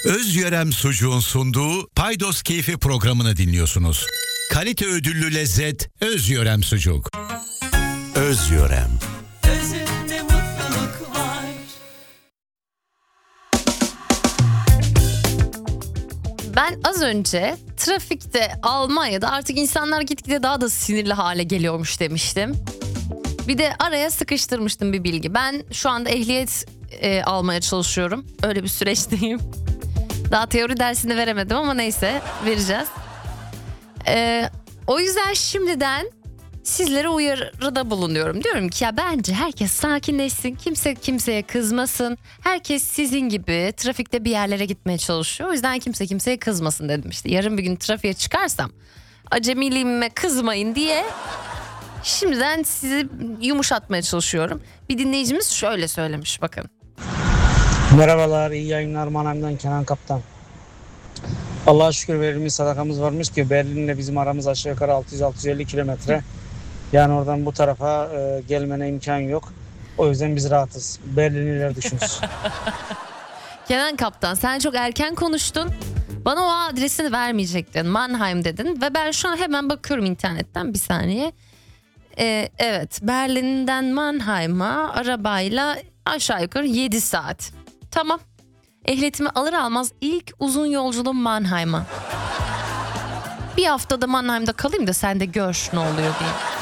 Özyörem Sucuğun sunduğu Paydos Keyfi programını dinliyorsunuz. Kalite ödüllü lezzet Özyörem Sucuk. Özyörem. Özünde mutluluk var. Ben az önce trafikte Almanya'da artık insanlar gitgide daha da sinirli hale geliyormuş demiştim. Bir de araya sıkıştırmıştım bir bilgi. Ben şu anda ehliyet almaya çalışıyorum. Öyle bir süreçteyim. Daha teori dersini veremedim ama neyse vereceğiz. O yüzden şimdiden sizlere uyarıda bulunuyorum. Diyorum ki ya bence herkes sakinleşsin. Kimse kimseye kızmasın. Herkes sizin gibi trafikte bir yerlere gitmeye çalışıyor. O yüzden kimse kimseye kızmasın dedim işte. Yarın bir gün trafiğe çıkarsam acemiliğime kızmayın diye şimdiden sizi yumuşatmaya çalışıyorum. Bir dinleyicimiz şöyle söylemiş bakın. Merhabalar, iyi yayınlar. Mannheim'dan Kenan Kaptan. Allah'a şükür verilmiş sadakamız varmış ki Berlin'le bizim aramız aşağı yukarı 600-650 kilometre. Yani oradan bu tarafa gelmene imkan yok. O yüzden biz rahatız. Berlinliler düşünsün. Kenan Kaptan sen çok erken konuştun. Bana o adresini vermeyecektin. Mannheim dedin ve ben şu an hemen bakıyorum internetten bir saniye. Evet, Berlin'den Mannheim'a arabayla aşağı yukarı 7 saat. Tamam. Ehliyetimi alır almaz ilk uzun yolculuğum Mannheim'a. Bir haftada Mannheim'da kalayım da sen de gör ne oluyor diye.